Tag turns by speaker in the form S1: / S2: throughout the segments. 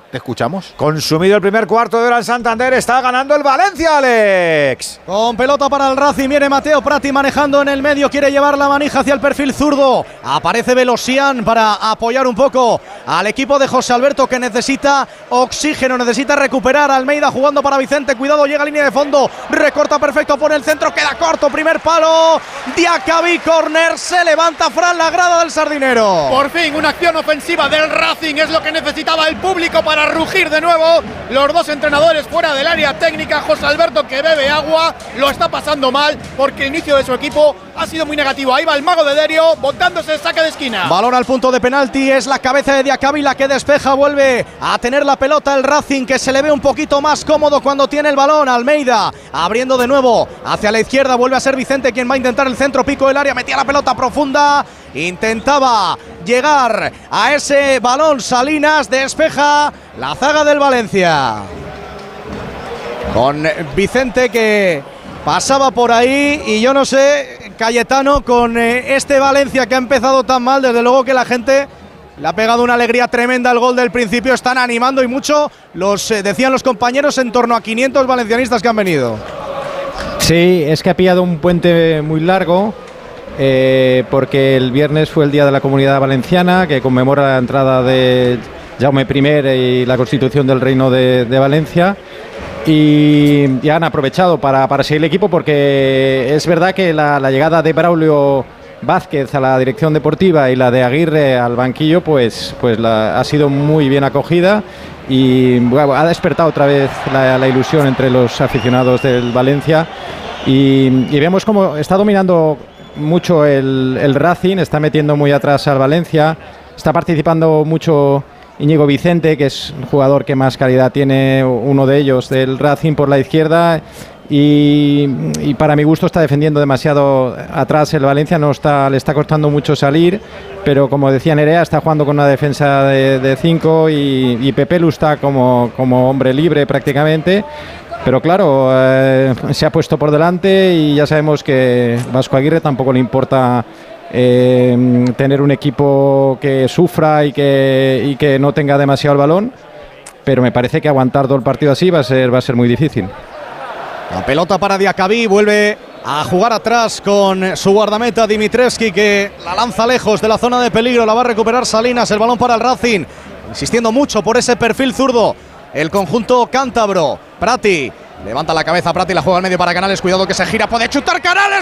S1: Te escuchamos.
S2: Consumido el primer cuarto de hora en Santander, está ganando el Valencia, Alex.
S3: Con pelota para el Racing, viene Mateo Prati manejando en el medio, quiere llevar la manija hacia el perfil zurdo. Aparece Velosian para apoyar un poco al equipo de José Alberto, que necesita oxígeno, necesita recuperar. Almeida jugando para Vicente, cuidado, llega a línea de fondo, recorta perfecto, pone el centro, queda corto, primer palo. Diacabí, córner, se levanta Fran, la grada del Sardinero.
S4: Por fin, una acción ofensiva del Racing es lo que necesitaba el público para rugir de nuevo. Los dos entrenadores fuera del área técnica. José Alberto, que bebe agua, lo está pasando mal porque el inicio de su equipo ha sido muy negativo. Ahí va el mago de Derio, botándose el saque de esquina.
S3: Balón al punto de penalti, es la cabeza de Diacabí la que despeja, vuelve a tener la pelota el Racing, que se le ve un poquito más cómodo cuando tiene el balón. Almeida abriendo de nuevo hacia la izquierda, vuelve a ser Vicente quien va a intentar el centro, pico del área, metía la pelota profunda, intentaba llegar a ese balón. Salinas despeja la zaga del Valencia con Vicente, que pasaba por ahí, y yo no sé, Cayetano, con este Valencia que ha empezado tan mal, desde luego que la gente le ha pegado una alegría tremenda al gol del principio. Están animando y mucho, decían los compañeros, en torno a 500 valencianistas que han venido.
S5: Sí, es que ha pillado un puente muy largo, porque el viernes fue el Día de la Comunidad Valenciana, que conmemora la entrada de Jaume I y la constitución del Reino de Valencia. Y han aprovechado para seguir el equipo, porque es verdad que la llegada de Braulio Vázquez a la dirección deportiva y la de Aguirre al banquillo pues ha sido muy bien acogida, y bueno, ha despertado otra vez la ilusión entre los aficionados del Valencia, y vemos cómo está dominando mucho el Racing, está metiendo muy atrás al Valencia, está participando mucho Íñigo Vicente, que es un jugador que más calidad tiene, uno de ellos del Racing por la izquierda, y para mi gusto está defendiendo demasiado atrás el Valencia, le está costando mucho salir, pero como decía Nerea, está jugando con una defensa de 5, y Pepelu está como hombre libre prácticamente. Pero claro, se ha puesto por delante, y ya sabemos que Vasco Aguirre tampoco le importa tener un equipo que sufra y que no tenga demasiado el balón, pero me parece que aguantar todo el partido así va a ser muy difícil.
S3: La pelota para Diacabí, vuelve a jugar atrás con su guardameta Dimitrescu, que la lanza lejos de la zona de peligro, la va a recuperar Salinas, el balón para el Racing, insistiendo mucho por ese perfil zurdo el conjunto cántabro. Prati levanta la cabeza, Prati la juega al medio para Canales, cuidado que se gira, puede chutar Canales,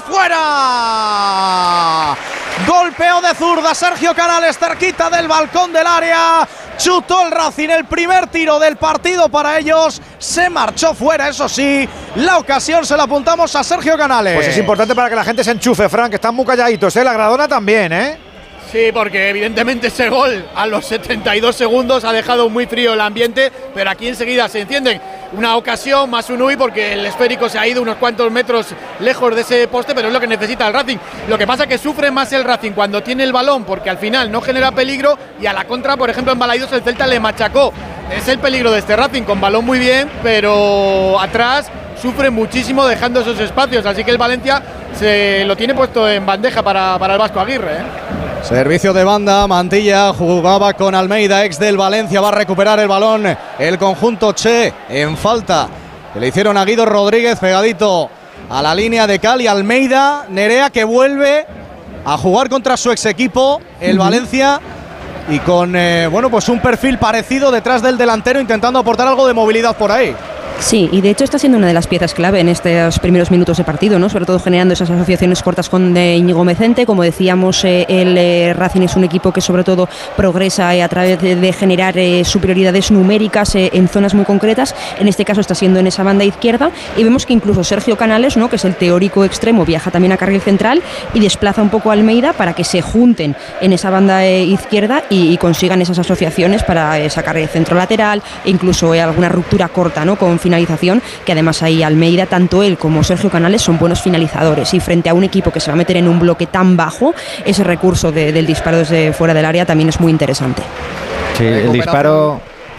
S3: fuera. Golpeo de zurda Sergio Canales, cerquita del balcón del área, chutó el Racing, el primer tiro del partido para ellos, se marchó fuera, eso sí, la ocasión se la apuntamos a Sergio Canales.
S2: Pues es importante para que la gente se enchufe, Fran, que están muy calladitos, la Gradona también,
S4: Sí, porque evidentemente ese gol a los 72 segundos ha dejado muy frío el ambiente, pero aquí enseguida se encienden. Una ocasión más un UI, porque el esférico se ha ido unos cuantos metros lejos de ese poste, pero es lo que necesita el Racing. Lo que pasa es que sufre más el Racing cuando tiene el balón, porque al final no genera peligro, y a la contra, por ejemplo, en Balaidos el Celta le machacó. Es el peligro de este Racing, con balón muy bien, pero atrás sufre muchísimo dejando esos espacios, así que el Valencia se lo tiene puesto en bandeja para el Vasco Aguirre.
S3: Servicio de banda, Mantilla jugaba con Almeida, ex del Valencia, va a recuperar el balón el conjunto Che en falta que le hicieron a Guido Rodríguez, pegadito a la línea de Cali. Almeida, Nerea, que vuelve a jugar contra su ex equipo, el Valencia, y con pues un perfil parecido detrás del delantero, intentando aportar algo de movilidad por ahí.
S6: Sí, y de hecho está siendo una de las piezas clave en estos primeros minutos de partido, ¿no? Sobre todo generando esas asociaciones cortas con Íñigo Vicente. Como decíamos, el Racing es un equipo que sobre todo progresa a través de generar superioridades numéricas en zonas muy concretas. En este caso está siendo en esa banda izquierda, y vemos que incluso Sergio Canales, ¿no?, que es el teórico extremo, viaja también a carril central y desplaza un poco a Almeida para que se junten en esa banda izquierda y consigan esas asociaciones para sacar el centro lateral e incluso alguna ruptura corta, ¿no?, con finalización, que además ahí Almeida, tanto él como Sergio Canales son buenos finalizadores, y frente a un equipo que se va a meter en un bloque tan bajo, ese recurso del disparo desde fuera del área también es muy interesante.
S5: Sí, el disparo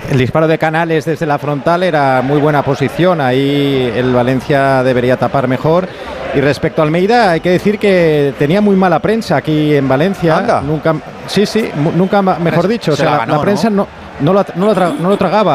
S5: de Canales desde la frontal era muy buena posición, ahí el Valencia debería tapar mejor. Y respecto a Almeida, hay que decir que tenía muy mala prensa aquí en Valencia.
S2: Anda.
S5: Nunca, mejor dicho,
S2: la ganó,
S5: la prensa no lo tragaba.